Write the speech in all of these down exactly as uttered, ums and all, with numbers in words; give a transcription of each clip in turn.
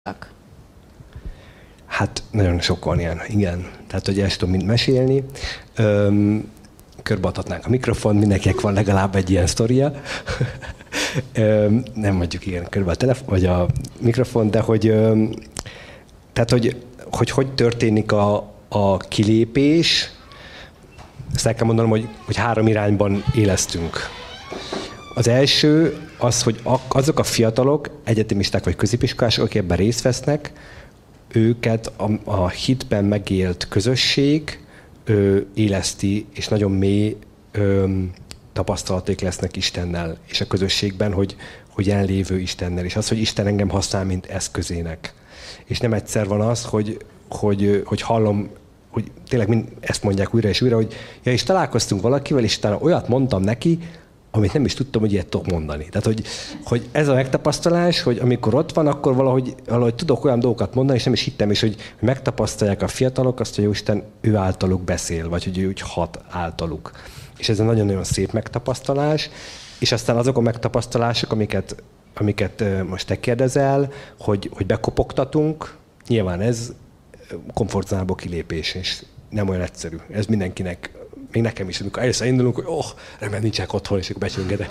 Hát nagyon sok van ilyen, igen. Tehát, hogy ezt tudom mind mesélni. Öm, körbeadhatnánk a mikrofon, mindenkinek van legalább egy ilyen sztoria. öm, nem mondjuk igen, körbe a telefon, vagy a mikrofon, de hogy öm, tehát, hogy, hogy hogy történik a, a kilépés, ezt el kell mondanom, hogy, hogy három irányban élesztünk. Az első az, hogy azok a fiatalok, egyetemisták vagy középiskolások, akik ebben részt vesznek, őket a, a hitben megélt közösség ö, éleszti, és nagyon mély ö, tapasztalaték lesznek Istennel, és a közösségben, hogy, hogy jelenlévő Istennel, és az, hogy Isten engem használ, mint eszközének. És nem egyszer van az, hogy, hogy, hogy hallom, hogy tényleg mind ezt mondják újra és újra, hogy ja, és találkoztunk valakivel, és utána olyat mondtam neki, amit nem is tudtam, hogy ilyet tudok mondani. Tehát, hogy, hogy ez a megtapasztalás, hogy amikor ott van, akkor valahogy, valahogy tudok olyan dolgokat mondani, és nem is hittem, és hogy megtapasztalják a fiatalok azt, hogy Isten ő általuk beszél, vagy hogy ő úgy hat általuk. És ez egy nagyon-nagyon szép megtapasztalás, és aztán azok a megtapasztalások, amiket, amiket most te kérdezel, hogy, hogy bekopogtatunk, nyilván ez komfortzónából kilépés, és nem olyan egyszerű. Ez mindenkinek, még nekem is, amikor először indulunk, hogy oh, remélem nincsenek otthon, és akkor becsöngetek.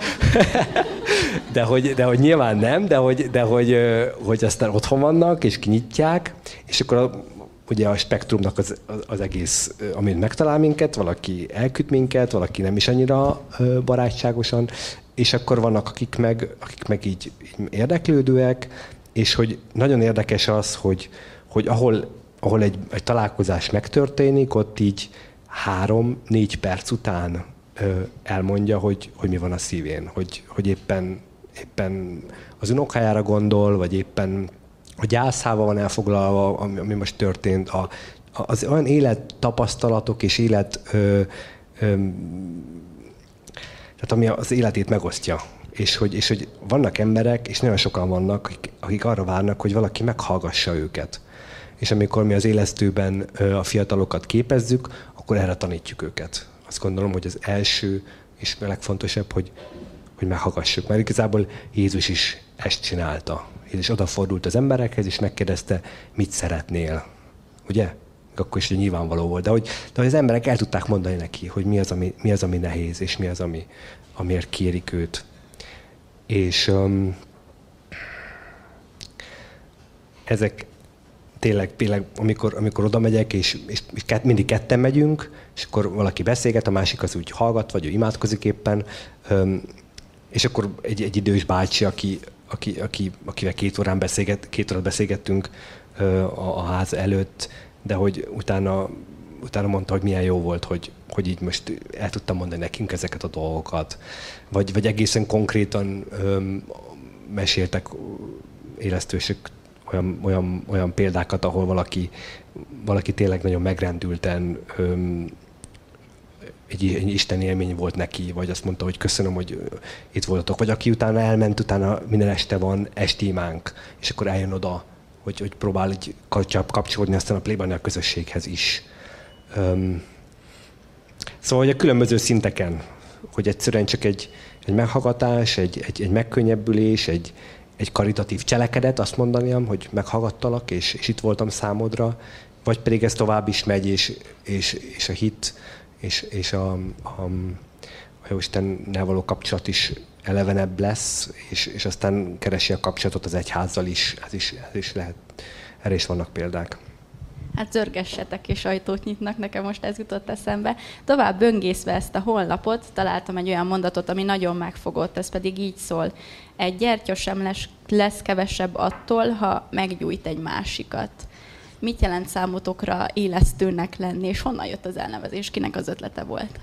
de, hogy, de hogy nyilván nem, de hogy, de hogy, hogy aztán otthon vannak, és kinyitják, és akkor a, ugye a spektrumnak az, az egész, amit megtalál minket, valaki elküld minket, valaki nem is annyira barátságosan, és akkor vannak, akik meg, akik meg így, így érdeklődőek, és hogy nagyon érdekes az, hogy, hogy ahol, ahol egy, egy találkozás megtörténik, ott így három-négy perc után ö, elmondja, hogy, hogy mi van a szívén, hogy, hogy éppen, éppen az unokájára gondol, vagy éppen a gyászával van elfoglalva, ami, ami most történt. A, az olyan élettapasztalatok és élet, ö, ö, tehát ami az életét megosztja. És hogy, és hogy vannak emberek, és nagyon sokan vannak, akik, akik arra várnak, hogy valaki meghallgassa őket. És amikor mi az élesztőben a fiatalokat képezzük, akkor erre tanítjuk őket. Azt gondolom, hogy az első és a legfontosabb, hogy, hogy meghallgassuk. Mert igazából Jézus is ezt csinálta. Jézus odafordult az emberekhez, és megkérdezte, mit szeretnél. Ugye? Akkor is nyilvánvaló volt. De hogy, de hogy az emberek el tudták mondani neki, hogy mi az, ami, mi az, ami nehéz, és mi az, ami, amiért kérik őt. És um, ezek tényleg, tényleg amikor, amikor oda megyek, és, és mindig ketten megyünk, és akkor valaki beszélget, a másik az úgy hallgat, vagy ő imádkozik éppen, um, és akkor egy, egy idős bácsi, aki, aki, aki, akivel két órán beszélget, két órát beszélgettünk uh, a, a ház előtt, de hogy utána, utána mondta, hogy milyen jó volt, hogy, hogy így most el tudtam mondani nekünk ezeket a dolgokat. Vagy, vagy egészen konkrétan um, meséltek élesztősök olyan, olyan, olyan példákat, ahol valaki, valaki tényleg nagyon megrendülten um, egy, egy Isten élmény volt neki, vagy azt mondta, hogy köszönöm, hogy itt voltatok. Vagy aki utána elment, utána minden este van esti imánk, és akkor eljön oda, hogy, hogy próbál egy kapcsolódni aztán a plébania közösséghez is. Um, szóval, hogy a különböző szinteken, hogy egyszerűen csak egy, egy meghallgatás, egy, egy, egy megkönnyebbülés, egy, egy karitatív cselekedet, azt mondanám, hogy meghallgattalak, és, és itt voltam számodra, vagy pedig ez tovább is megy, és, és, és a hit, és, és a, a, a Jóistennel való kapcsolat is elevenebb lesz, és, és aztán keresi a kapcsolatot az egyházzal is, ez is, ez is lehet, erre is vannak példák. Hát zörgessetek és ajtót nyitnak, nekem most ez jutott eszembe. Tovább böngészve ezt a honlapot, találtam egy olyan mondatot, ami nagyon megfogott, ez pedig így szól. Egy gyertya sem lesz, lesz kevesebb attól, ha meggyújt egy másikat. Mit jelent számotokra élesztőnek lenni, és honnan jött az elnevezés? Kinek az ötlete volt?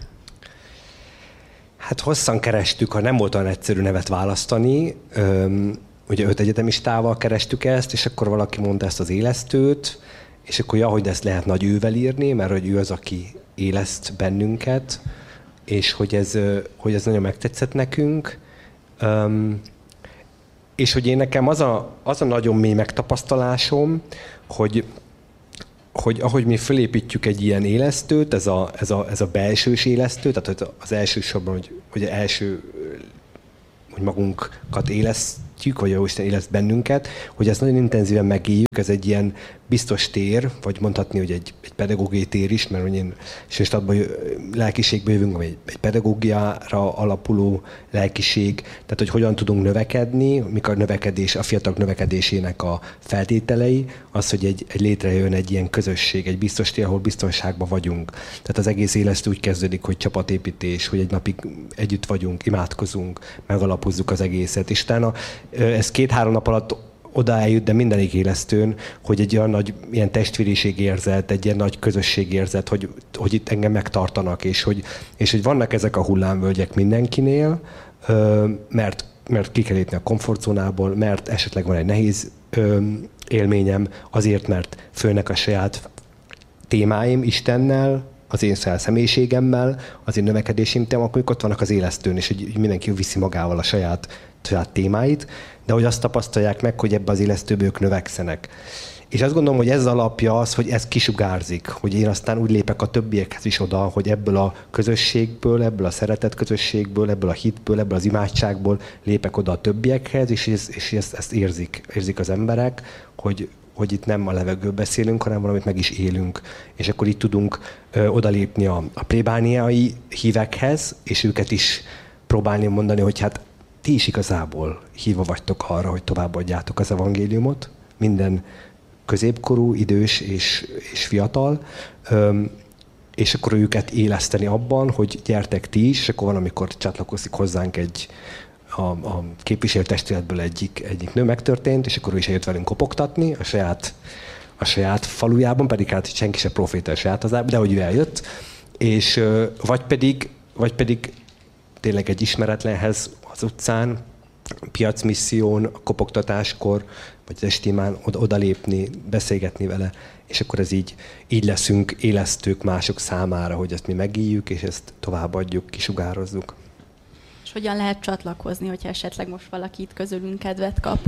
Hát hosszan kerestük, ha nem volt olyan egyszerű nevet választani. Öm, ugye öt egyetemistával kerestük ezt, és akkor valaki mondta ezt az élesztőt, és akkor ja, hogy ezt lehet nagy ővel írni, mert hogy ő az, aki éleszt bennünket, és hogy ez, hogy ez nagyon megtetszett nekünk. Um, és hogy én nekem az a, az a nagyon mély megtapasztalásom, hogy, hogy ahogy mi felépítjük egy ilyen élesztőt, ez a, ez a, ez a belsős élesztő, tehát az elsősorban, hogy, hogy első, hogy magunkat éleszt, élesztjük, vagy Jóisten éleszt bennünket, hogy ezt nagyon intenzíven megéljük, ez egy ilyen biztos tér, vagy mondhatni, hogy egy, egy pedagógiai tér is, mert én Sörstadtban lelkiségből jövünk, vagy egy, egy pedagógiára alapuló lelkiség, tehát hogy hogyan tudunk növekedni, mik a növekedés, a fiatalok növekedésének a feltételei, az, hogy egy, egy létrejön egy ilyen közösség, egy biztos tér, ahol biztonságban vagyunk. Tehát az egész élesztő úgy kezdődik, hogy csapatépítés, hogy egy napig együtt vagyunk, imádkozunk, megalapozzuk az egészet. És utána ez két-három nap alatt oda eljut, de mindenik élesztőn, hogy egy olyan nagy ilyen testvériségérzet, egy ilyen nagy közösségérzet, hogy, hogy itt engem megtartanak, és hogy, és hogy vannak ezek a hullámvölgyek mindenkinél, mert, mert ki kell lépni a komfortzónából, mert esetleg van egy nehéz élményem, azért, mert főnek a saját témáim Istennel, az én személyiségemmel, az én növekedésem, akkor ott vannak az élesztőn, és hogy mindenki viszi magával a saját, saját témáit, de hogy azt tapasztalják meg, hogy ebbe az élesztőbe ők növekszenek. És azt gondolom, hogy ez alapja az, hogy ez kisugárzik, hogy én aztán úgy lépek a többiekhez is oda, hogy ebből a közösségből, ebből a szeretet közösségből, ebből a hitből, ebből az imádságból lépek oda a többiekhez, és, ez, és ezt, ezt érzik, érzik az emberek, hogy hogy itt nem a levegőről beszélünk, hanem valamit meg is élünk. És akkor itt tudunk ö, odalépni a, a plébániai hívekhez, és őket is próbálni mondani, hogy hát ti is igazából hívva vagytok arra, hogy továbbadjátok az evangéliumot. Minden középkorú, idős és, és fiatal. Ö, és akkor őket éleszteni abban, hogy gyertek ti is, és akkor van, amikor csatlakozik hozzánk egy a, a képviselőtestületből egyik, egyik nő megtörtént, és akkor ő is eljött velünk kopogtatni a saját, a saját falujában, pedig hát senki se proféta a saját hazában, de hogy ő eljött, és vagy pedig, vagy pedig tényleg egy ismeretlenhez az utcán, piacmisszión, kopogtatáskor, vagy az estémán oda, odalépni, beszélgetni vele, és akkor ez így, így leszünk élesztők mások számára, hogy ezt mi megéljük, és ezt továbbadjuk, kisugározzuk. És hogyan lehet csatlakozni, hogyha esetleg most valaki itt közülünk kedvet kap?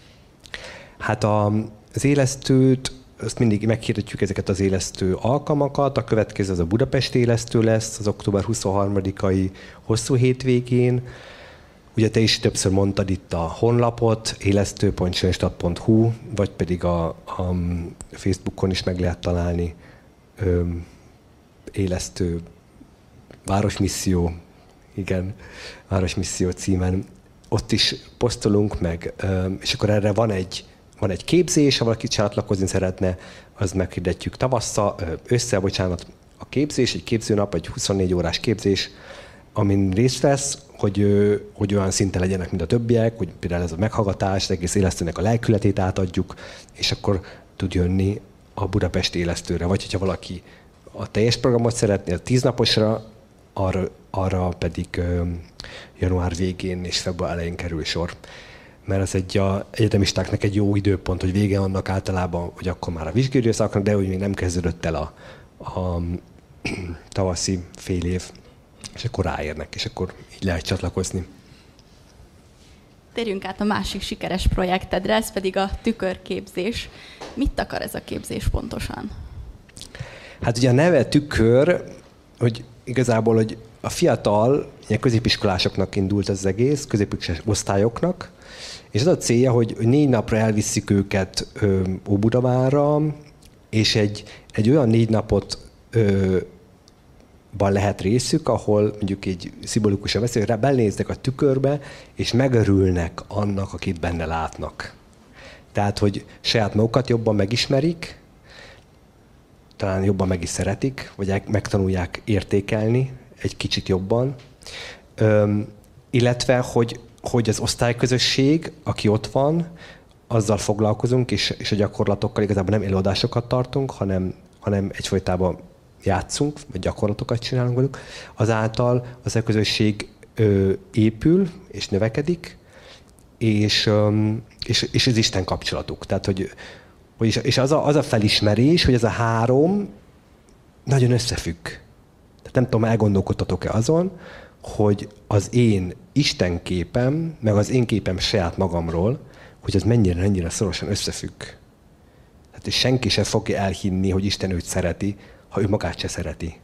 Hát a, az élesztőt, azt mindig meghirdetjük ezeket az élesztő alkalmakat. A következő az a Budapesti élesztő lesz, az október huszonharmadikai hosszú hétvégén. Ugye te is többször mondtad itt a honlapot, élesztő pont sörstadt pont hu, vagy pedig a, a Facebookon is meg lehet találni ö, élesztő városmisszió, igen, Városmisszió címen. Ott is posztolunk meg, és akkor erre van egy, van egy képzés, ha valaki csatlakozni szeretne, az meghirdetjük tavasszal, össze, bocsánat, a képzés, egy képzőnap, egy huszonnégy órás képzés, amin részt vesz, hogy, hogy olyan szinten legyenek, mint a többiek, hogy például ez a meghallgatás, az egész élesztőnek a lelkületét átadjuk, és akkor tud jönni a Budapesti élesztőre. Vagy hogyha valaki a teljes programot szeretné, a tíznaposra, arra, arra pedig ö, január végén és február elején kerül sor. Mert ez egy a egyetemistáknak egy jó időpont, hogy vége annak általában, hogy akkor már a vizsgai időszaknak, de hogy még nem kezdődött el a, a tavaszi fél év, és akkor ráérnek, és akkor így lehet csatlakozni. Térjünk át a másik sikeres projektedre, ez pedig a tükörképzés. Mit akar ez a képzés pontosan? Hát ugye a neve tükör, hogy igazából, hogy a fiatal, ilyen középiskolásoknak indult ez az egész, középiskolás osztályoknak, és az a célja, hogy négy napra elviszik őket ö, Óbudavárra, és egy, egy olyan négy napot ö, ban lehet részük, ahol mondjuk így szimbolikusan beszélünk, rá belenéznek a tükörbe, és megörülnek annak, akit benne látnak. Tehát, hogy saját magukat jobban megismerik, talán jobban meg is szeretik, vagy megtanulják értékelni egy kicsit jobban. Üm, illetve, hogy, hogy az osztályközösség, aki ott van, azzal foglalkozunk, és, és a gyakorlatokkal igazából nem előadásokat tartunk, hanem, hanem egyfolytában játszunk, vagy gyakorlatokat csinálunk velük. Azáltal az a közösség ö, épül, és növekedik, és, ö, és, és az Isten kapcsolatuk. Tehát, hogy és az a, az a felismerés, hogy ez a három nagyon összefügg. Tehát nem tudom, elgondolkodtatok-e azon, hogy az én Isten képem, meg az én képem saját magamról, hogy az mennyire, mennyire szorosan összefügg. Tehát és senki sem fogja elhinni, hogy Isten őt szereti, ha ő magát se szereti.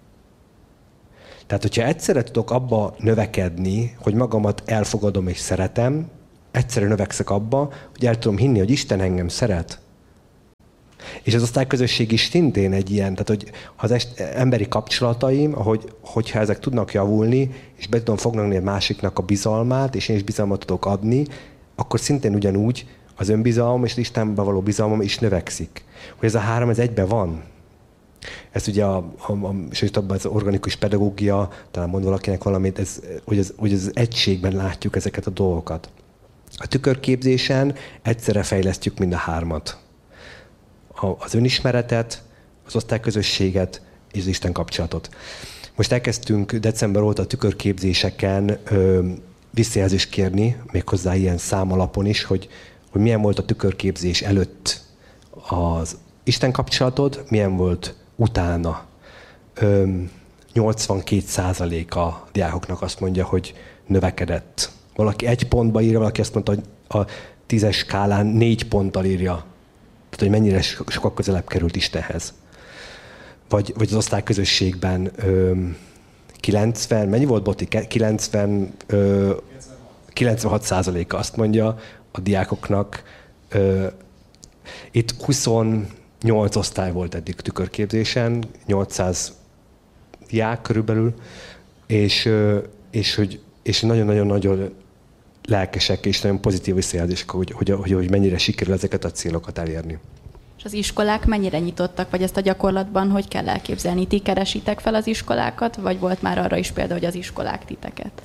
Tehát, hogyha egyszerre tudok abba növekedni, hogy magamat elfogadom és szeretem, egyszerűen növekszek abba, hogy el tudom hinni, hogy Isten engem szeret. És az osztályközösség is szintén egy ilyen, tehát hogy az est, emberi kapcsolataim, ahogy, hogyha ezek tudnak javulni, és be tudom fogni a másiknak a bizalmát, és én is bizalmat tudok adni, akkor szintén ugyanúgy az önbizalom és az Istenbe való bizalmam is növekszik. Hogy ez a három, ez egyben van. Ez ugye a, a, a, és az organikus pedagógia, talán mond valakinek valamit, ez, hogy, az, hogy az egységben látjuk ezeket a dolgokat. A tükörképzésen egyszerre fejlesztjük mind a hármat. A, az önismeretet, az osztályközösséget és az Isten kapcsolatot. Most elkezdtünk december óta a tükörképzéseken ö, visszajelzést kérni, méghozzá ilyen számalapon is, hogy, hogy milyen volt a tükörképzés előtt az Isten kapcsolatod, milyen volt utána. Ö, nyolcvankét százalék a diákoknak azt mondja, hogy növekedett. Valaki egy pontba írja, valaki azt mondta, hogy a tízes skálán négy ponttal írja. Tehát, hogy mennyire sokkal közelebb került Istenhez. Vagy, vagy az osztályközösségben ö, kilencven, mennyi volt, Boti? kilencven, ö, kilencvenhat százaléka azt mondja a diákoknak. Ö, itt huszonnyolc osztály volt eddig tükörképzésen, nyolcszáz diák körülbelül, és, ö, és hogy és nagyon-nagyon-nagyon lelkesek és nagyon pozitív visszajelzések, hogy, hogy, hogy, hogy mennyire sikerül ezeket a célokat elérni. És az iskolák mennyire nyitottak, vagy ezt a gyakorlatban hogy kell elképzelni? Ti keresitek fel az iskolákat, vagy volt már arra is példa, hogy az iskolák titeket?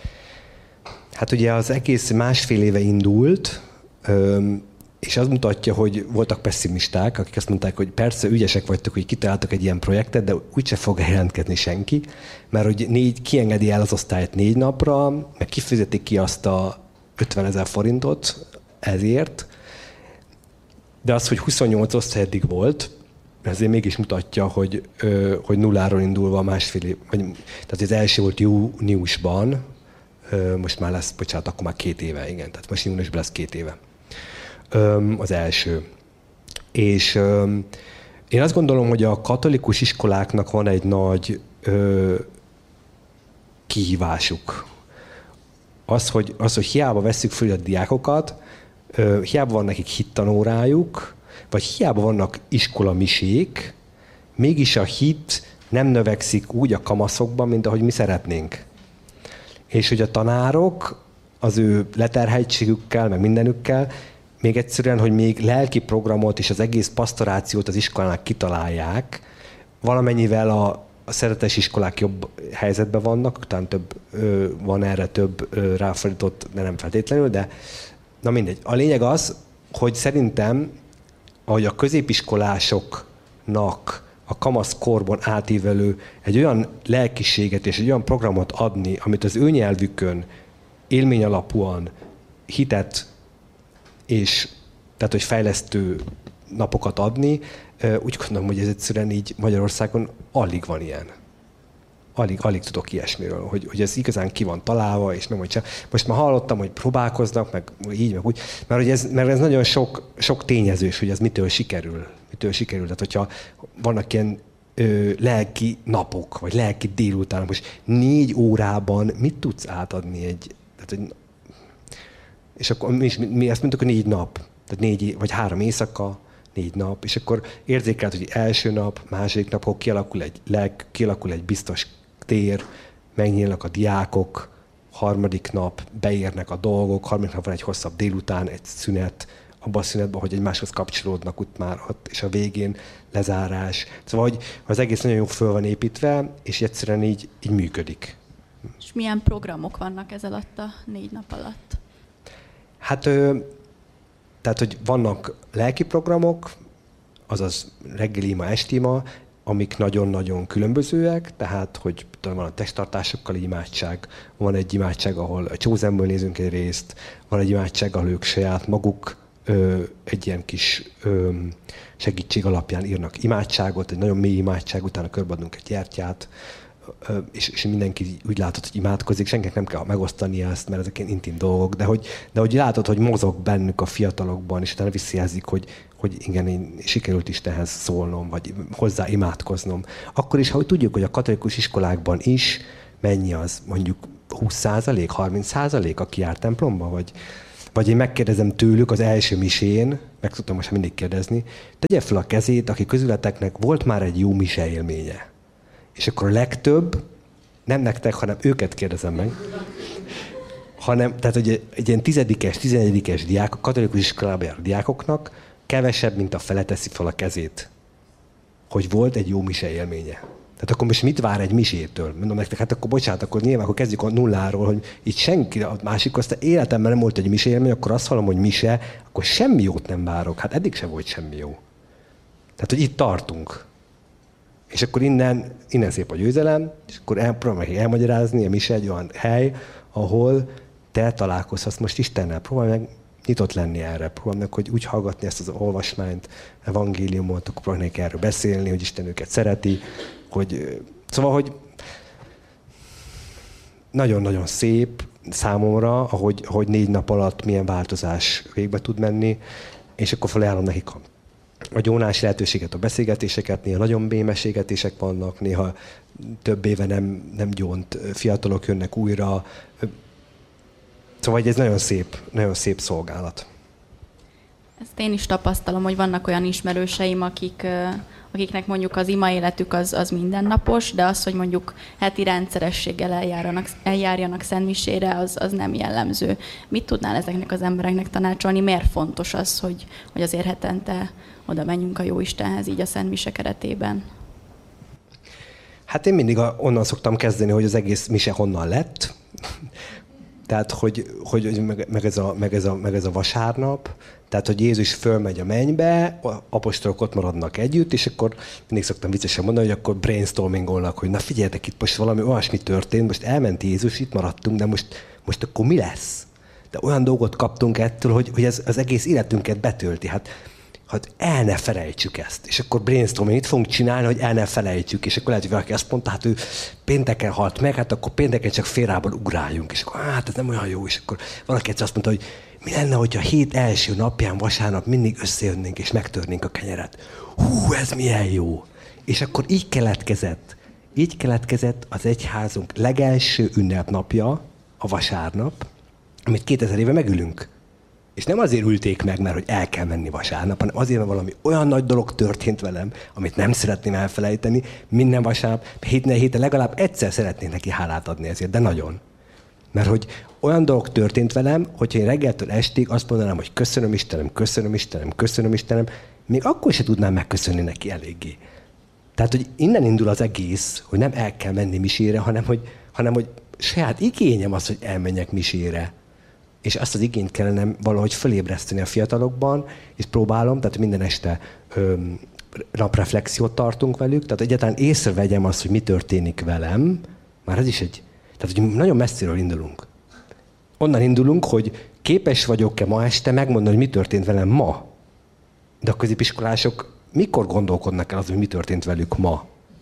Hát ugye az egész másfél éve indult, és az mutatja, hogy voltak pessimisták, akik azt mondták, hogy persze ügyesek vagytok, hogy kitaláltak egy ilyen projektet, de úgyse fog jelentkezni senki, mert hogy négy, kiengedi el az osztályt négy napra, meg kifizetik ki azt a ötvenezer forintot ezért, de az, hogy huszonnyolc osztály eddig volt, ezért mégis mutatja, hogy, hogy nulláról indulva másfél év, vagy, tehát az első volt júniusban, most már lesz, bocsánat, akkor már két éve, igen, tehát most júniusban lesz két éve. Az első. És öm, én azt gondolom, hogy a katolikus iskoláknak van egy nagy ö, kihívásuk. Az, hogy, az, hogy hiába vesszük föl a diákokat, ö, hiába van nekik hittanórájuk, vagy hiába vannak iskolamisék, mégis a hit nem növekszik úgy a kamaszokban, mint ahogy mi szeretnénk. És hogy a tanárok az ő leterheltségükkel, meg mindenükkel, még egyszerűen, hogy még lelki programot és az egész pastorációt az iskolának kitalálják, valamennyivel a, a szeretes iskolák jobb helyzetben vannak, utána több, ö, van erre több ö, ráfordított, de nem feltétlenül, de na mindegy. A lényeg az, hogy szerintem, ahogy a középiskolásoknak a kamaszkorban átívelő egy olyan lelkiséget és egy olyan programot adni, amit az ő nyelvükön élmény alapúan hitet és tehát, hogy fejlesztő napokat adni, úgy gondolom, hogy ez egyszerűen így Magyarországon alig van ilyen. Alig, alig tudok ilyesmiről, hogy, hogy ez igazán ki van találva, és nem, hogy csak. Most már hallottam, hogy próbálkoznak, meg így, meg úgy, mert, hogy ez, mert ez nagyon sok, sok tényezős, hogy ez mitől sikerül. Mitől sikerül. Tehát, hogyha vannak ilyen ö, lelki napok, vagy lelki délutánok, most négy órában mit tudsz átadni egy... Tehát, hogy, és akkor mi, mi ezt mondtuk, hogy négy nap, tehát négy, vagy három éjszaka, négy nap, és akkor érzékelt, hogy első nap, második nap, akkor kialakul egy lelk, kialakul egy biztos tér, megnyílnak a diákok, harmadik nap beérnek a dolgok, harmadik nap van egy hosszabb délután, egy szünet, abban a szünetben, hogy egymáshoz kapcsolódnak ott már ott, és a végén lezárás. Szóval, hogy az egész nagyon jó föl van építve, és egyszerűen így, így működik. És milyen programok vannak ez alatt a négy nap alatt? Hát, ö, tehát, hogy vannak lelki programok, azaz reggeli ima, estima, amik nagyon-nagyon különbözőek, tehát, hogy van a testtartásokkal imádság, van egy imádság, ahol a Chosenből nézünk egy részt, van egy imádság, ahol ők saját maguk ö, egy ilyen kis ö, segítség alapján írnak imádságot, egy nagyon mély imádság, utána körbeadunk egy gyertyát, és, és mindenki úgy látod, hogy imádkozik, senkinek nem kell megosztani ezt, mert ezek ilyen intim dolgok, de hogy, de hogy látod, hogy mozog bennük a fiatalokban, és utána visszajelzik, hogy, hogy igen, én sikerült Istenhez szólnom, vagy hozzá imádkoznom. Akkor is, ha tudjuk, hogy a katolikus iskolákban is mennyi az, mondjuk húsz százalék, harminc százalék, aki jár templomba, vagy Vagy én megkérdezem tőlük az első misén, meg tudtam most mindig kérdezni, tegye fel a kezét, aki közületeknek volt már egy jó mise élménye. És akkor a legtöbb, nem nektek, hanem őket kérdezem meg, hanem, tehát hogy egy ilyen tizedikes, tizenegyedikes diák, a katolikus iskolában járó diákoknak kevesebb, mint a fele teszi fel a kezét, hogy volt egy jó mise élménye. Tehát akkor most mit vár egy misétől? Mondom nektek, hát akkor bocsánat, akkor nyilván akkor kezdjük a nulláról, hogy itt senki, a másik, azt életemben nem volt egy mise élmény, akkor azt hallom, hogy mise, akkor semmi jót nem várok. Hát eddig sem volt semmi jó. Tehát, hogy itt tartunk. És akkor innen, innen szép a győzelem, és akkor elpróbálom elmagyarázni, a mise egy olyan hely, ahol te találkozhatsz most Istennel. Próbálj meg nyitott lenni erre. Próbálj meg, hogy úgy hallgatni ezt az olvasmányt, evangéliumot, akkor próbálj meg erről beszélni, hogy Isten őket szereti, hogy, szóval, hogy nagyon-nagyon szép számomra, ahogy, ahogy négy nap alatt milyen változás végbe tud menni, és akkor felajánlom nekik a, a gyónási lehetőséget, a beszélgetéseket, néha nagyon mély mesélgetések vannak, néha több éve nem, nem gyónt fiatalok jönnek újra. Szóval ez nagyon szép, nagyon szép szolgálat. Ezt én is tapasztalom, hogy vannak olyan ismerőseim, akik, akiknek mondjuk az ima életük az, az mindennapos, de az, hogy mondjuk heti rendszerességgel eljárjanak, eljárjanak szentmisére, az, az nem jellemző. Mit tudnál ezeknek az embereknek tanácsolni? Miért fontos az, hogy, hogy azért hetente oda menjünk a Jóistenhez így a szentmise keretében? Hát én mindig onnan szoktam kezdeni, hogy az egész mise honnan lett. Tehát, hogy, hogy meg, meg, ez a, meg, ez a, meg ez a vasárnap, tehát, hogy Jézus fölmegy a mennybe, apostolok ott maradnak együtt, és akkor mindig szoktam viccesen mondani, hogy akkor brainstormingolnak, hogy na figyeljetek, itt most valami olyasmi történt, most elment Jézus, itt maradtunk, de most, most akkor mi lesz? De olyan dolgot kaptunk ettől, hogy, hogy ez az egész életünket betölti. Hát, hát el ne felejtsük ezt. És akkor brainstorming, itt fogunk csinálni, hogy el ne felejtsük. És akkor lehet, hogy valaki azt mondta, hát ő pénteken halt meg, hát akkor pénteken csak félrában ugráljunk. És akkor hát ez nem olyan jó. És akkor valaki egyszer azt mondta, hogy mi lenne, hogyha a hét első napján, vasárnap mindig összejönnénk és megtörnénk a kenyeret. Hú, ez milyen jó. És akkor így keletkezett. Így keletkezett az egyházunk legelső ünnepnapja, a vasárnap, amit kétezer éve megülünk. És nem azért ülték meg, mert hogy el kell menni vasárnap, hanem azért, mert valami olyan nagy dolog történt velem, amit nem szeretném elfelejteni, minden vasárnap, héten héten legalább egyszer szeretnék neki hálát adni ezért, de nagyon. Mert hogy olyan dolog történt velem, hogyha én reggeltől estig azt mondanám, hogy köszönöm Istenem, köszönöm Istenem, köszönöm Istenem, még akkor se tudnám megköszönni neki eléggé. Tehát, hogy innen indul az egész, hogy nem el kell menni misére, hanem hogy, hanem, hogy saját igényem az, hogy elmenjek misére. És azt az igényt kellene valahogy fölébreszteni a fiatalokban, és próbálom, tehát minden este ö, napreflexiót tartunk velük, tehát egyáltalán észrevegyem azt, hogy mi történik velem, már ez is egy, tehát hogy nagyon messziről indulunk. Onnan indulunk, hogy képes vagyok-e ma este megmondani, hogy mi történt velem ma. De a középiskolások mikor gondolkodnak el az, hogy mi történt velük ma?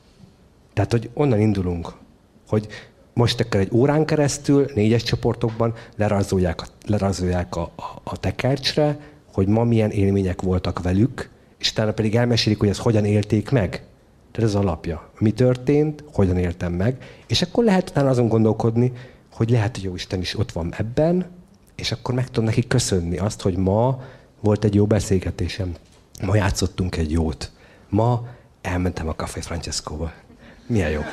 Tehát, hogy onnan indulunk, hogy most akkor egy órán keresztül, négyes csoportokban lerajzolják, lerajzolják a, a, a tekercsre, hogy ma milyen élmények voltak velük, és utána pedig elmesélik, hogy ezt hogyan élték meg. Tehát ez az alapja. Mi történt, hogyan éltem meg, és akkor lehet utána azon gondolkodni, hogy lehet, hogy Jóisten is ott van ebben, és akkor meg tudom neki köszönni azt, hogy ma volt egy jó beszélgetésem. Ma játszottunk egy jót. Ma elmentem a Café Francescóba. Milyen jó.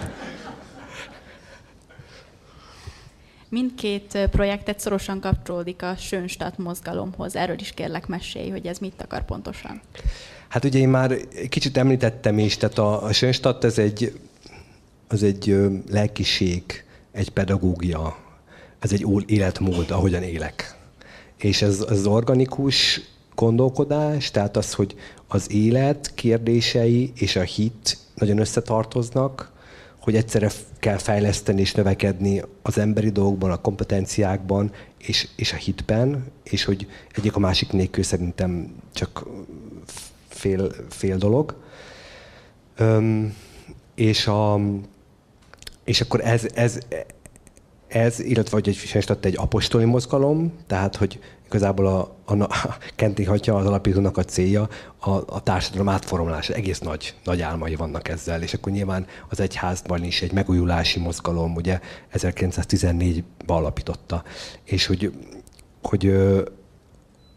Mindkét projektet szorosan kapcsolódik a Schönstatt mozgalomhoz. Erről is kérlek mesélj, hogy ez mit akar pontosan. Hát ugye én már kicsit említettem is, tehát a, a Schönstatt ez egy, az egy lelkiség, egy pedagógia, ez egy életmód, ahogyan élek. És ez az organikus gondolkodás, tehát az, hogy az élet kérdései és a hit nagyon összetartoznak, hogy egyszerre kell fejleszteni és növekedni az emberi dolgokban, a kompetenciákban és, és a hitben, és hogy egyik a másik nélkül szerintem csak fél, fél dolog. Öm, és, a, és akkor ez, ez, ez illetve hogy egy, egy apostoli mozgalom, tehát hogy igazából a, a, a Kentig Atya, az alapítónak a célja a, a társadalom átformulása. Egész nagy, nagy álmai vannak ezzel, és akkor nyilván az egyházban is egy megújulási mozgalom, ugye ezerkilencszáztizennégyben alapította. És hogy, hogy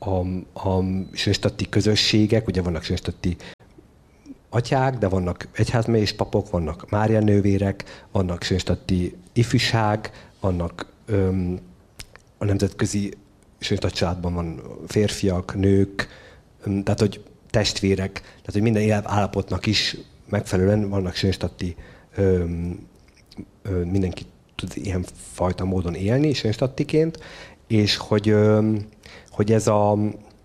a, a sönstadti közösségek, ugye vannak sönstadti atyák, de vannak egyházmegyés papok, vannak Mária nővérek, vannak sönstadti ifjúság, vannak öm, a nemzetközi sönstadt családban van férfiak, nők, öm, tehát hogy testvérek, tehát hogy minden életállapotnak is megfelelően vannak sönstadti, öm, öm, mindenki tud ilyen fajta módon élni sönstadtiként, és hogy, öm, hogy ez, a,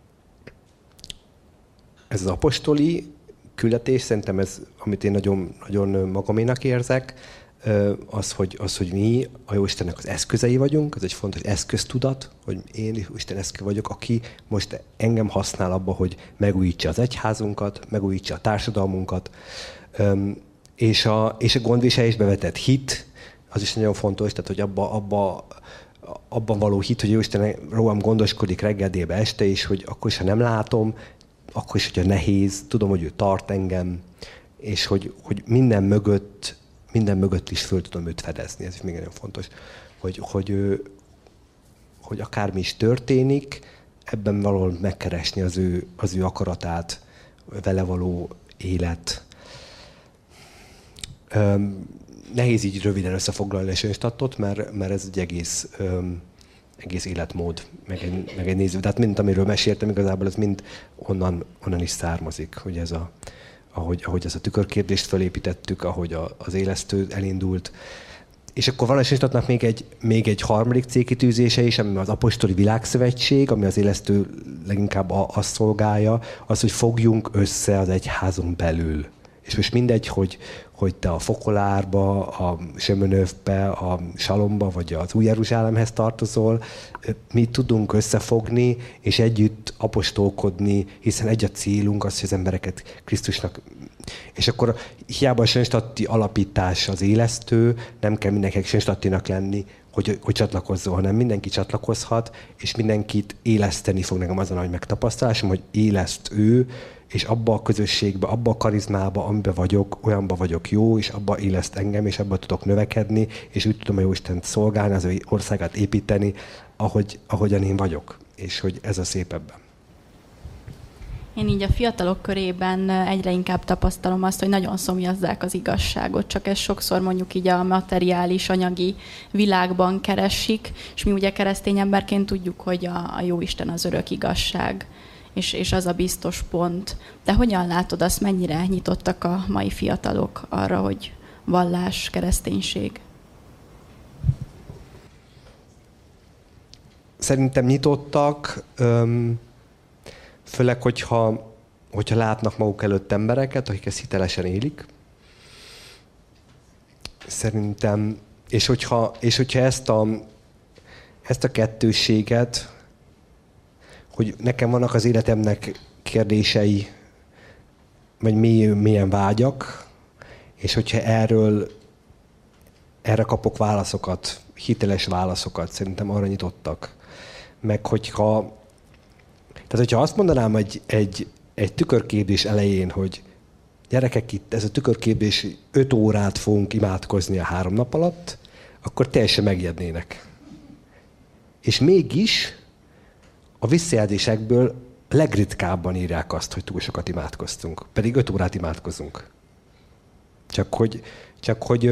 ez az apostoli küldetés, szerintem ez, amit én nagyon, nagyon magaménak érzek, az hogy, az, hogy mi a Jóistennek az eszközei vagyunk, ez egy fontos eszköztudat, hogy én Isten eszköz vagyok, aki most engem használ abba, hogy megújítsa az egyházunkat, megújítsa a társadalmunkat, és a, és a gondviselésbe vetett hit, az is nagyon fontos, tehát hogy abba, abba, abban való hit, hogy Jóisten rólam gondoskodik reggel, délbe, este is, hogy akkor is, ha nem látom, akkor is, hogyha nehéz, tudom, hogy ő tart engem, és hogy, hogy minden mögött, minden mögött is föl tudom őt fedezni. Ez is még nagyon fontos, hogy, hogy, hogy akármi is történik, ebben valahol megkeresni az ő, az ő akaratát, vele való élet. Öm, nehéz így röviden összefoglalni a sönstadtot, mert, mert ez egy egész, öm, egész életmód, meg egy, meg egy néző. Tehát mind, amiről meséltem, igazából ez mind onnan, onnan is származik, hogy ez a, ahogy, ahogy ez a tükörkérdést felépítettük, ahogy a, az élesztő elindult. És akkor van a sönstadtnak még egy, még egy harmadik célkitűzése is, ami az apostoli világszövetség, ami az élesztő leginkább azt szolgálja, az, hogy fogjunk össze az egyházon belül. És most mindegy, hogy, hogy te a Fokolárba, a Sömönövbe, a Salomba, vagy az Új Jeruzsálemhez tartozol, mi tudunk összefogni, és együtt apostolkodni, hiszen egy a célunk az, hogy az embereket Krisztusnak... És akkor hiába a sönstadti alapítás az élesztő, nem kell mindenkinek sönstadtinak lenni, hogy, hogy csatlakozzon, hanem mindenki csatlakozhat, és mindenkit éleszteni fog. Nekem azon, hogy megtapasztalásom, hogy éleszt ő, és abba a közösségbe, abba a karizmába, amiben vagyok, olyanba vagyok jó, és abba éleszt engem, és abba tudok növekedni, és úgy tudom a Jóistent szolgálni, az ő országát építeni, ahogy, ahogyan én vagyok. És hogy ez a szép ebben. Én így a fiatalok körében egyre inkább tapasztalom azt, hogy nagyon szomjazzák az igazságot, csak ezt sokszor mondjuk így a materiális, anyagi világban keresik, és mi ugye keresztény emberként tudjuk, hogy a, a Jóisten az örök igazság, és, és az a biztos pont. De hogyan látod azt, mennyire nyitottak a mai fiatalok arra, hogy vallás, kereszténység? Szerintem nyitottak, öm, főleg, hogyha, hogyha látnak maguk előtt embereket, akik ezt hitelesen élik. Szerintem, és hogyha, és hogyha ezt, a, ezt a kettősséget, hogy nekem vannak az életemnek kérdései, vagy mély, milyen vágyak, és hogyha erről erre kapok válaszokat, hiteles válaszokat, szerintem arra nyitottak. Meg hogyha Tehát, hogyha azt mondanám egy, egy, egy tükörképzés elején, hogy gyerekek, itt ez a tükörképzés öt órát fogunk imádkozni a három nap alatt, akkor teljesen megijednének. És mégis a visszajelzésekből legritkábban írják azt, hogy túl sokat imádkoztunk. Pedig öt órát imádkozunk. Csak hogy, csak hogy,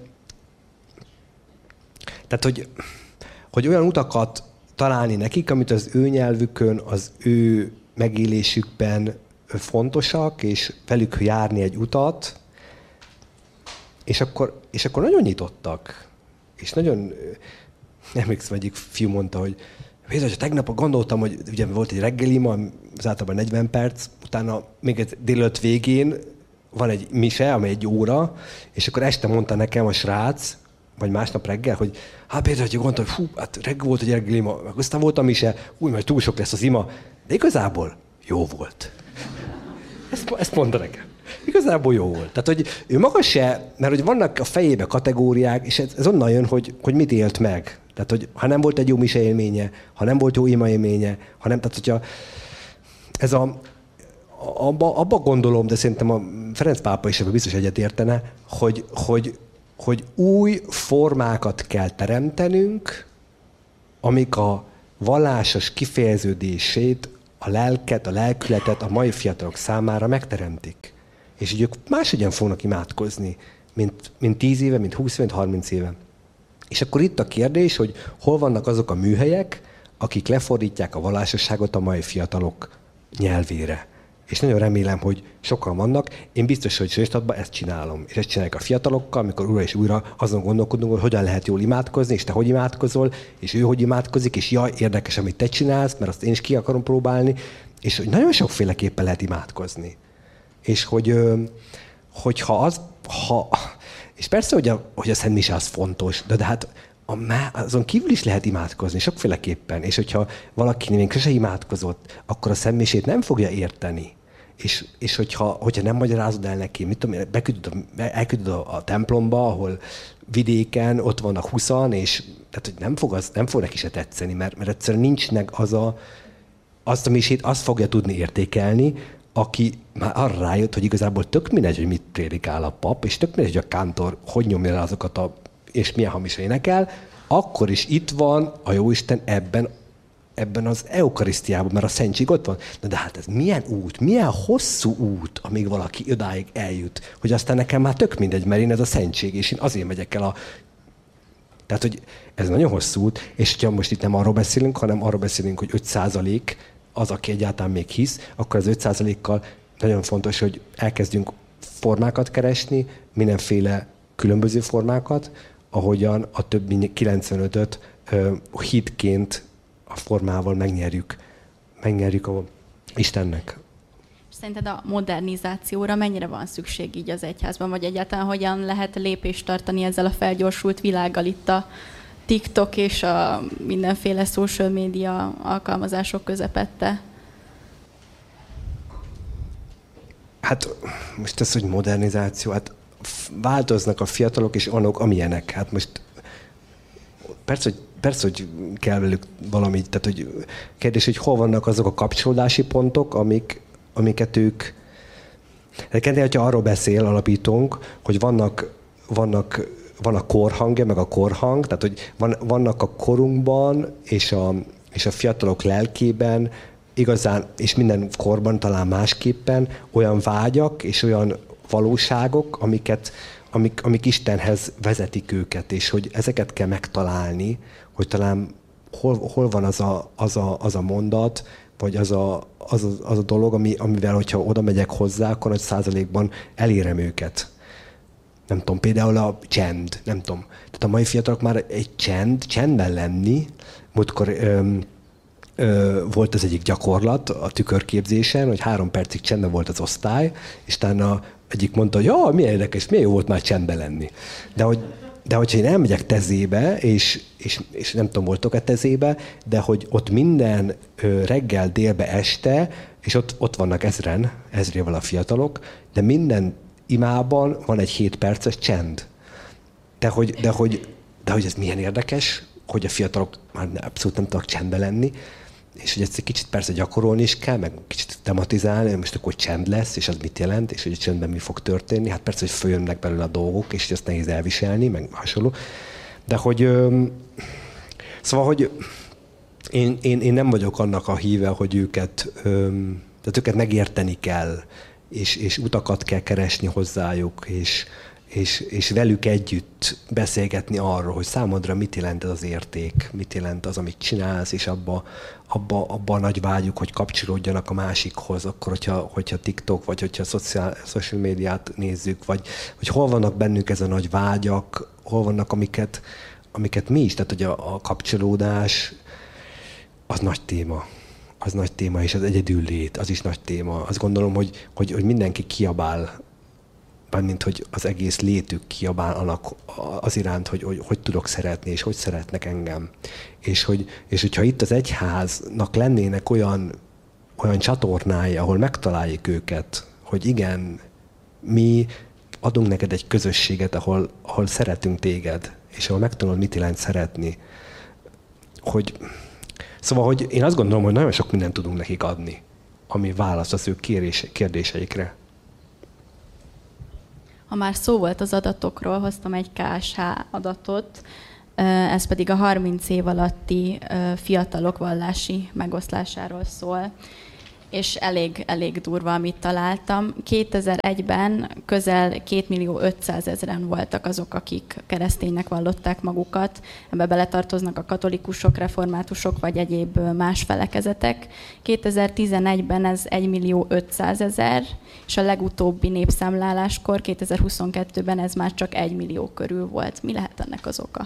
tehát, hogy, hogy olyan utakat találni nekik, amit az ő nyelvükön, az ő megélésükben fontosak, és velük járni egy utat, és akkor, és akkor nagyon nyitottak. És nagyon, emlékszem, egyik fiú mondta, hogy Péter, tegnap gondoltam, hogy ugye volt egy reggelima, az általában negyven perc, utána még egy délelőtt végén van egy mise, amely egy óra, és akkor este mondta nekem a srác, vagy másnap reggel, hogy hát Péter, hogy gondoltam, hogy hú, hát reggel volt egy reggel ima, meg aztán voltam is, úgy, majd túl sok lesz az ima, de igazából jó volt. Ezt, ezt mondta nekem. Igazából jó volt. Tehát, hogy ő maga se, mert hogy vannak a fejébe kategóriák, és ez, ez onnan jön, hogy, hogy mit élt meg. Tehát, hogy ha nem volt egy jó mise élménye, ha nem volt jó ima élménye, ha nem, tehát, hogyha ez a, abba, abba gondolom, de szerintem a Ferenc pápa is ebben biztos egyetértene, hogy, hogy hogy új formákat kell teremtenünk, amik a vallásos kifejeződését a lelket, a lelkületet a mai fiatalok számára megteremtik. És hogy ők máshogyan fognak imádkozni, mint, mint tíz éve, mint húsz éve, mint harminc éve. És akkor itt a kérdés, hogy hol vannak azok a műhelyek, akik lefordítják a vallásosságot a mai fiatalok nyelvére. És nagyon remélem, hogy sokan vannak. Én biztos, hogy Sőstadban ezt csinálom. És ezt csinálják a fiatalokkal, amikor újra és újra azon gondolkodunk, hogy hogyan lehet jól imádkozni, és te hogy imádkozol, és ő hogy imádkozik, és jaj, érdekes, amit te csinálsz, mert azt én is ki akarom próbálni. És hogy nagyon sokféleképpen lehet imádkozni. És hogy, hogyha az, ha, és persze, hogy a, hogy a Szent Mise az fontos, de, de hát a, azon kívül is lehet imádkozni sokféleképpen. És hogyha valaki még sose imádkozott, akkor a Szent Misét nem fogja érteni. És, és hogyha, hogyha nem magyarázod el neki, mit tudom, beküldöd a, elküldöd a, a templomba, ahol vidéken ott vannak huszan, és tehát, hogy nem fog, az, nem fog neki se tetszeni, mert, mert egyszerűen nincs meg az a, azt a misét, azt fogja tudni értékelni, aki már arra rájött, hogy igazából tök mindegy, hogy mit prédikál a pap, és tök mindegy, hogy a kántor hogy nyomja rá azokat a, és milyen hamis énekel, akkor is itt van a Jóisten ebben, ebben az eukarisztiában, mert a szentség ott van. Na de hát ez milyen út, milyen hosszú út, amíg valaki odáig eljut, hogy aztán nekem már tök mindegy, mert én ez a szentség, és én azért megyek el a... Tehát, hogy ez nagyon hosszú út, és hogyha most itt nem arról beszélünk, hanem arról beszélünk, hogy öt százalék az, aki egyáltalán még hisz, akkor az öt százalékkal nagyon fontos, hogy elkezdjünk formákat keresni, mindenféle különböző formákat, ahogyan a többi kilencvenötöt hitként a formával megnyerjük, megnyerjük a Istennek. Szerinted a modernizációra mennyire van szükség így az egyházban, vagy egyáltalán hogyan lehet lépést tartani ezzel a felgyorsult világgal itt a TikTok és a mindenféle social media alkalmazások közepette? Hát most ez, hogy modernizáció, hát változnak a fiatalok és annak, amilyenek. Hát most persze, hogy, persze, hogy kell velük valamit, tehát hogy kérdés, hogy hol vannak azok a kapcsolódási pontok, amik, amiket ők... Egyébként, hogyha arról beszél alapítónk, hogy vannak, vannak, van a korhangja, meg a korhang, tehát hogy van, vannak a korunkban és a, és a fiatalok lelkében igazán, és minden korban talán másképpen olyan vágyak és olyan valóságok, amiket, amik, amik Istenhez vezetik őket, és hogy ezeket kell megtalálni, hogy talán hol, hol van az a, az, a, az a mondat, vagy az a, az, a, az a dolog, ami, amivel, hogyha oda megyek hozzá, akkor nagy százalékban elérem őket. Nem tudom, például a csend, nem tudom. Tehát a mai fiatalok már egy csend, csendben lenni, múltkor öm, ö, volt az egyik gyakorlat a tükörképzésen, hogy három percig csendben volt az osztály, és utána egyik mondta, hogy ja, milyen érdekes, milyen jó volt már csendben lenni. De, hogy, de hogyha én elmegyek Tezébe, és, és, és nem tudom, voltok-e Tezébe, de hogy ott minden ö, reggel, délbe, este, és ott, ott vannak ezren, ezrével a fiatalok, de minden imában van egy hét perces csend. De hogy, de hogy, de hogy ez milyen érdekes, hogy a fiatalok már abszolút nem tudnak csendben lenni, és hogy ezt egy kicsit persze gyakorolni is kell, meg kicsit tematizálni, most akkor csend lesz, és az mit jelent, és hogy a csendben mi fog történni. Hát persze, hogy följönnek belőle a dolgok, és hogy ezt nehéz elviselni, meg hasonló. De hogy... Öm, szóval, hogy én, én, én nem vagyok annak a híve, hogy őket, öm, tehát őket megérteni kell, és, és utakat kell keresni hozzájuk, és, és, és velük együtt beszélgetni arról, hogy számodra mit jelent ez az érték, mit jelent az, amit csinálsz, és abba, abba, abba a nagy vágyuk, hogy kapcsolódjanak a másikhoz, akkor, hogyha, hogyha TikTok, vagy hogyha social, social médiát nézzük, vagy hogy hol vannak bennük ez a nagy vágyak, hol vannak, amiket, amiket mi is, tehát hogy a, a kapcsolódás az nagy téma. Az nagy téma, és az egyedüllét, az is nagy téma. Azt gondolom, hogy, hogy, hogy mindenki kiabál, mint hogy az egész létük kiabál annak az iránt, hogy, hogy hogy tudok szeretni, és hogy szeretnek engem. És, hogy, és hogyha itt az egyháznak lennének olyan, olyan csatornái, ahol megtaláljuk őket, hogy igen, mi adunk neked egy közösséget, ahol, ahol szeretünk téged, és ahol megtanulod, mit jelent szeretni. Hogy... Szóval, hogy én azt gondolom, hogy nagyon sok mindent tudunk nekik adni, ami választ az ő kérdéseikre. Ha már szó volt az adatokról, hoztam egy ká es há adatot, ez pedig a harminc év alatti fiatalok vallási megoszlásáról szól. és elég, elég durva, amit találtam. kétezer-egyben közel két millió ötszázezren voltak azok, akik kereszténynek vallották magukat. Ebbe beletartoznak a katolikusok, reformátusok vagy egyéb más felekezetek. kétezer-tizenegyben ez egy millió ötszázezer, és a legutóbbi népszámláláskor kétezer-huszonkettőben ez már csak egy millió körül volt. Mi lehet ennek az oka?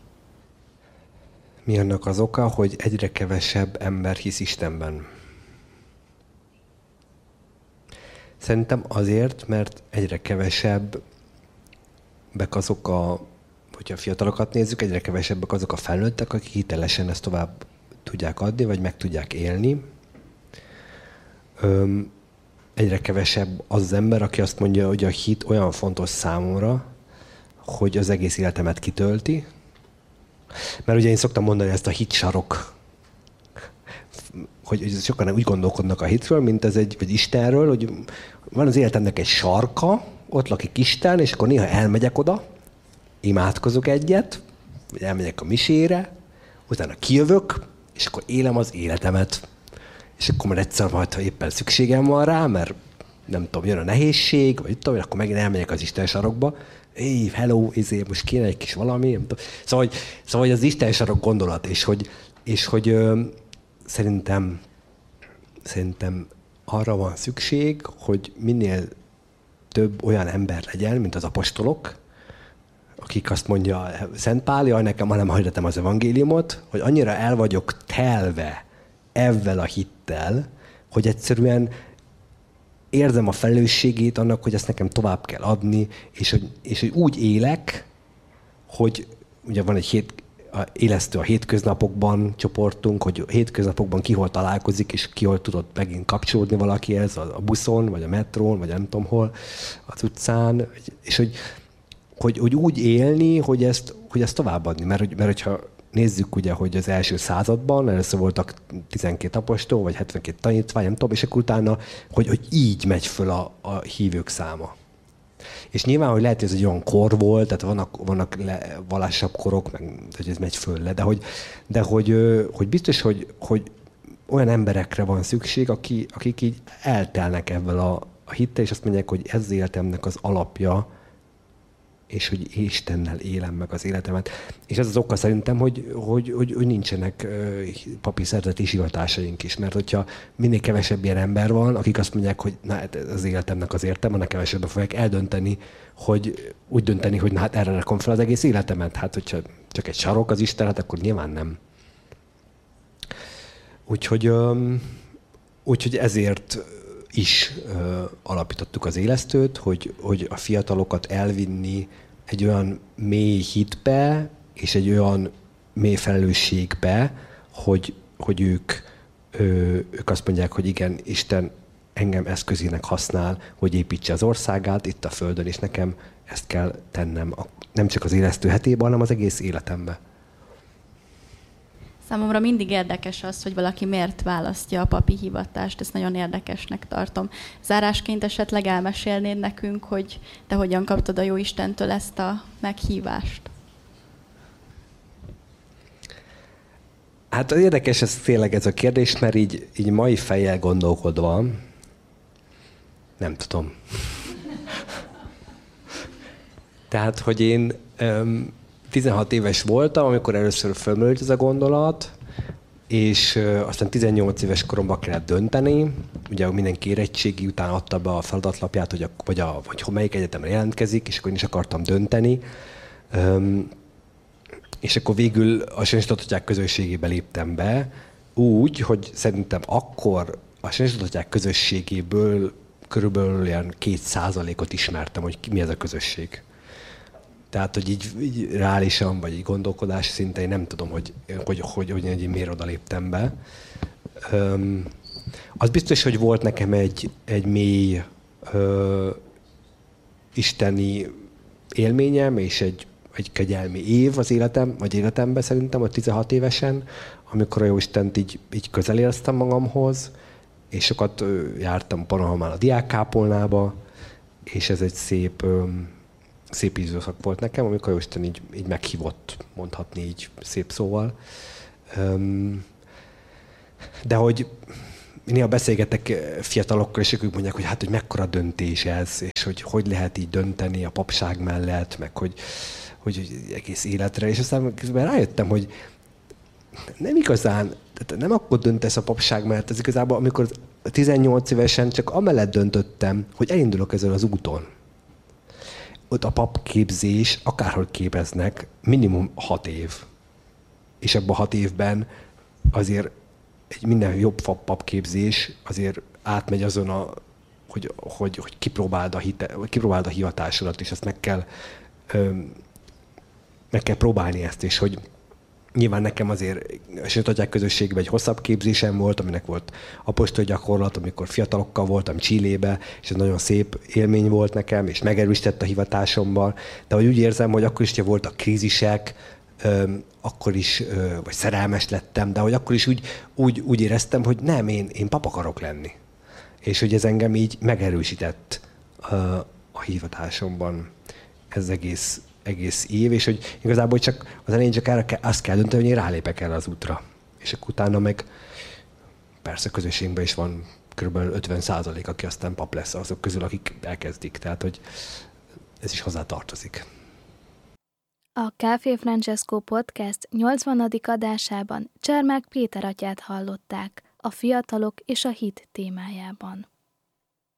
Mi annak az oka, hogy egyre kevesebb ember hisz Istenben? Szerintem azért, mert egyre kevesebbek azok a, hogyha a fiatalokat nézzük, egyre kevesebbek azok a felnőttek, akik hitelesen ezt tovább tudják adni, vagy meg tudják élni. Öm, egyre kevesebb az az ember, aki azt mondja, hogy a hit olyan fontos számomra, hogy az egész életemet kitölti. Mert ugye én szoktam mondani ezt a hitsarok, hogy sokan úgy gondolkodnak a hitről, mint ez egy, vagy Istenről, hogy van az életemnek egy sarka, ott lakik Isten, és akkor néha elmegyek oda, imádkozok egyet, vagy elmegyek a misére, utána kijövök, és akkor élem az életemet. És akkor már egyszer majd, ha éppen szükségem van rá, mert nem tudom, jön a nehézség, vagy tudom, akkor megint elmegyek az Isten sarokba, hey, hello, izé, most kéne egy kis valami, nem tudom. Szóval, hogy, szóval hogy az Isten sarok gondolat, és hogy, és hogy ö, szerintem, szerintem arra van szükség, hogy minél több olyan ember legyen, mint az apostolok, akik azt mondja, Szent Pál, jaj, nekem már nem hagylottam az evangéliumot, hogy annyira el vagyok telve ezzel a hittel, hogy egyszerűen érzem a felelősségét annak, hogy ezt nekem tovább kell adni, és hogy, és hogy úgy élek, hogy ugye van egy hét, a élesztő a hétköznapokban csoportunk, hogy a hétköznapokban ki hol találkozik, és ki hol tudott megint kapcsolódni valakihez, a buszon, vagy a metrón, vagy nem tudom hol, az utcán, és hogy, hogy, hogy úgy élni, hogy ezt, hogy ezt továbbadni. Mert, mert hogyha nézzük ugye, hogy az első században először voltak tizenkét apostol, vagy hetvenkét tanítvány, nem tudom, és akkor utána, hogy, hogy így megy föl a, a hívők száma. És nyilván, hogy lehet, hogy ez egy olyan kor volt, tehát vannak, vannak le, vallásabb korok, meg, hogy ez megy föl le, de hogy, de hogy, hogy biztos, hogy, hogy olyan emberekre van szükség, aki, akik így eltelnek ebből a, a hittel, és azt mondják, hogy ez az életemnek az alapja, és hogy Istennel élem meg az életemet. És ez az oka szerintem, hogy, hogy, hogy, hogy nincsenek papi szerzeti hivatásaink is. Mert hogyha minél kevesebb ilyen ember van, akik azt mondják, hogy na, ez az életemnek az értelme, annak kevesebben fogják eldönteni, hogy úgy dönteni, hogy na hát erre rakom fel az egész életemet. Hát hogyha csak egy sarok az Isten, hát akkor nyilván nem. Úgyhogy, úgyhogy ezért is ö, alapítottuk az élesztőt, hogy, hogy a fiatalokat elvinni egy olyan mély hitbe, és egy olyan mély felelősségbe, hogy, hogy ők, ö, ők azt mondják, hogy igen, Isten engem eszközének használ, hogy építse az országát itt a Földön, és nekem ezt kell tennem a, nem csak az élesztő hetében, hanem az egész életemben. Számomra mindig érdekes az, hogy valaki miért választja a papi hivatást. Ezt nagyon érdekesnek tartom. Zárásként esetleg elmesélnéd nekünk, hogy te hogyan kaptad a Jóistentől ezt a meghívást? Hát érdekes ez tényleg ez a kérdés, mert így, így mai fejjel gondolkodva, nem tudom. Tehát, hogy én um, tizenhat éves voltam, amikor először fölmerült ez a gondolat, és uh, aztán tizennyolc éves koromban kellett dönteni. Ugye mindenki érettségi után adta be a feladatlapját, hogy, a, vagy, a, vagy melyik egyetemre jelentkezik, és akkor én is akartam dönteni. Um, és akkor végül a Senstatotyák közösségébe léptem be, úgy, hogy szerintem akkor a Senstatotyák közösségéből körülbelül ilyen két százalékot ismertem, hogy mi ez a közösség. Tehát, hogy így, így reálisan, vagy így gondolkodás szinten én nem tudom, hogy, hogy, hogy, hogy, hogy én miért oda léptem be. Um, az biztos, hogy volt nekem egy, egy mély uh, isteni élményem, és egy, egy kegyelmi év az életem, vagy életemben szerintem, a tizenhat évesen, amikor a Jóistent így, így közel éreztem magamhoz, és sokat uh, jártam Panohamán a diákkápolnába, és ez egy szép... Um, szép időszak volt nekem, amikor Jóisten így, így meghívott, mondhatni így szép szóval. De hogy néha beszélgetek fiatalokkal, és ők mondják, hogy hát, hogy mekkora döntés ez, és hogy hogy lehet így dönteni a papság mellett, meg hogy, hogy, hogy egész életre, és aztán közben rájöttem, hogy nem igazán, tehát nem akkor döntesz a papság mellett, ez igazából, amikor tizennyolc évesen csak amellett döntöttem, hogy elindulok ezen az úton. Ott a papképzés, akárhol képeznek, minimum hat év. És ebben a hat évben azért egy minden jobb papképzés azért átmegy azon, a, hogy, hogy, hogy kipróbáld, a hite, kipróbáld a hivatásodat, és ezt meg kell, öm, meg kell próbálni ezt, és hogy nyilván nekem azért a Sőt közösségben egy hosszabb képzésem volt, aminek volt apostoli gyakorlat, amikor fiatalokkal voltam Chilébe, és ez nagyon szép élmény volt nekem, és megerősített a hivatásomban. De hogy úgy érzem, hogy akkor is, hogy voltak krízisek, akkor is, vagy szerelmes lettem, de hogy akkor is úgy, úgy, úgy éreztem, hogy nem, én, én pap akarok lenni. És hogy ez engem így megerősített a hivatásomban ez egész egész év, és hogy igazából csak az elején csak erre, azt kell dönteni, hogy én rálépek el az útra. És akkor utána meg persze közösségben is van kb. ötven százalék, aki aztán pap lesz azok közül, akik elkezdik. Tehát, hogy ez is hozzá tartozik. A Café Francesco Podcast nyolcvanadik adásában Csermák Péter atyát hallották a fiatalok és a hit témájában.